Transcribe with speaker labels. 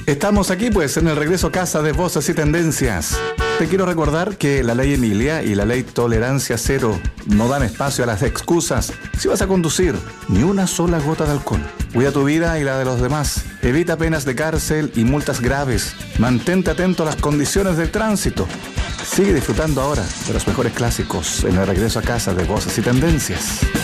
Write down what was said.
Speaker 1: Estamos aquí pues en el regreso a casa de Voces y Tendencias. Te quiero recordar que la ley Emilia y la ley Tolerancia Cero no dan espacio a las excusas. Si vas a conducir, ni una sola gota de alcohol. Cuida tu vida y la de los demás. Evita penas de cárcel y multas graves. Mantente atento a las condiciones del tránsito. Sigue disfrutando ahora de los mejores clásicos en el regreso a casa de Voces y Tendencias.